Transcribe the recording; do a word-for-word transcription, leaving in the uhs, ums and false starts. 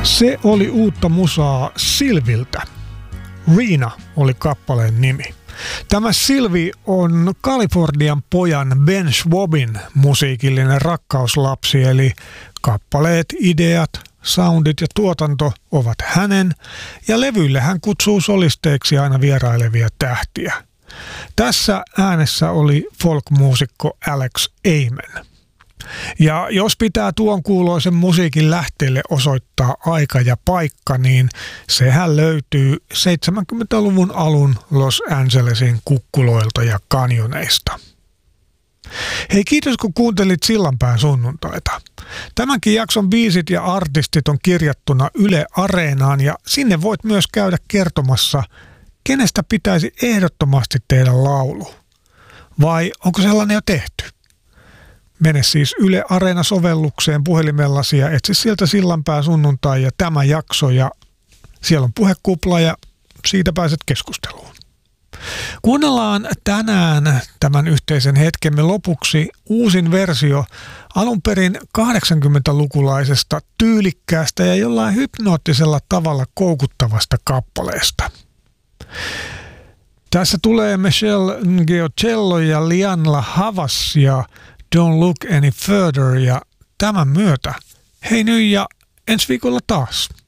Se oli uutta musaa Sylviltä. Riina oli kappaleen nimi. Tämä Sylvi on Kalifornian pojan Ben Schwabin musiikillinen rakkauslapsi, eli kappaleet, ideat, soundit ja tuotanto ovat hänen, ja levyille hän kutsuu solisteiksi aina vierailevia tähtiä. Tässä äänessä oli folkmuusikko Alex Amen. Ja jos pitää tuon kuuloisen musiikin lähteelle osoittaa aika ja paikka, niin sehän löytyy seitsemänkymmentäluvun alun Los Angelesin kukkuloilta ja kanjoneista. Hei, kiitos kun kuuntelit Sillanpään sunnuntaita. Tämänkin jakson biisit ja artistit on kirjattuna Yle Areenaan ja sinne voit myös käydä kertomassa, kenestä pitäisi ehdottomasti tehdä laulu. Vai onko sellainen jo tehty? Mene siis Yle Areena-sovellukseen puhelimellasi ja etsi sieltä Sillanpää sunnuntai ja tämä jakso ja siellä on puhekupla ja siitä pääset keskusteluun. Kuunnellaan tänään tämän yhteisen hetkemme lopuksi uusin versio alun perin kahdeksankymmentälukulaisesta tyylikkäästä ja jollain hypnoottisella tavalla koukuttavasta kappaleesta. Tässä tulee Michelle Ngiocello ja Lianla Havas ja Don't Look Any Further ja tämän myötä hei nyt ja ensi viikolla taas.